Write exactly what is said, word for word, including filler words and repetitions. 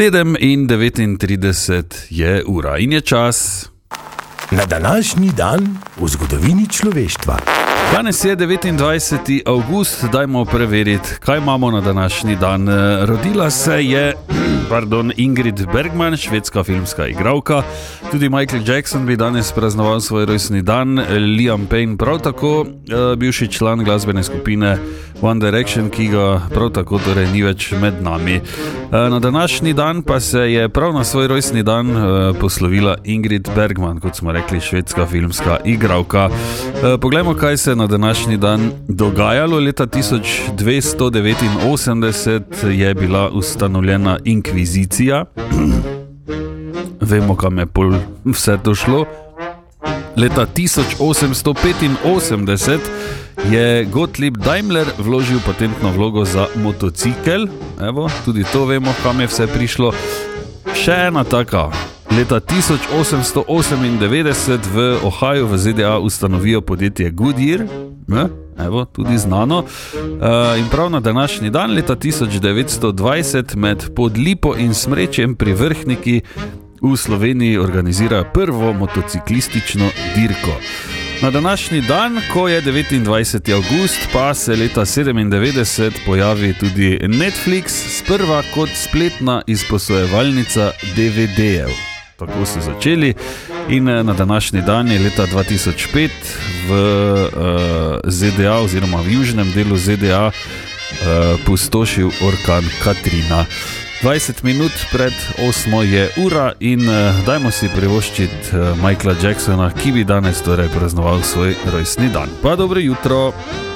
sedem in devetintrideset je ura in je čas. Na današnji dan v zgodovini človeštva. Danes je devetindvajseti avgust, dajmo preveriti, kaj imamo na današnji dan. Rodila se je pardon, Ingrid Bergman, švedska filmska igralka. Tudi Michael Jackson bi danes praznoval svoj rojstni dan, Liam Payne prav tako, bivši član glasbene skupine One Direction, ki ga prav tako torej ni več med nami. Na današnji dan pa se je prav na svoj rojstni dan poslovila Ingrid Bergman, kot smo rekli, švedska filmska igralka. Poglejmo, kaj se na današnji dan dogajalo. Leta tisoč dvesto devetinosemdeset je bila ustanovljena inkvizicija. Vemo, kam je pol vse to šlo. Leta tisoč osemsto petinosemdeset je Gottlieb Daimler vložil patentno vlogo za motocikel. Evo, tudi to vemo, kam je vse prišlo. Še ena taka. Leta tisoč osemsto osemindevetdeset v Ohaju v Z D A ustanovijo podjetje Goodyear. Ne? Evo, tudi znano. Uh, in prav na današnji dan, leta tisoč devetsto dvajset, med Podlipo in Smrečjem pri Vrhniki v Sloveniji organizira prvo motociklistično dirko. Na današnji dan, ko je devetindvajseti avgust, pa se leta sedemindevetdeset pojavi tudi Netflix, sprva kot spletna izposojevalnica D V D-jev. Tako so začeli in na današnji dan je leta dva tisoč pet v uh, Z D A oziroma v južnem delu Z D A uh, pustošil orkan Katrina. dvajset minut pred osmo je ura in uh, dajmo si privoščiti uh, Michaela Jacksona, ki bi danes torej praznoval svoj rojstni dan. Pa dobro jutro!